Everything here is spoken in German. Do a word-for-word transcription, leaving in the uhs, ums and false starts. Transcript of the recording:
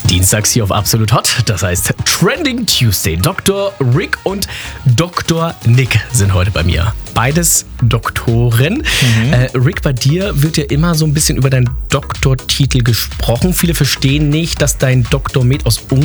Dienstags hier auf Absolut Hot, das heißt Trending Tuesday. Doktor Rick und Doktor Nick sind heute bei mir. Beides Doktoren. Mhm. Äh, Rick, bei dir wird ja immer so ein bisschen über deinen Doktortitel gesprochen. Viele verstehen nicht, dass dein Doktor Med aus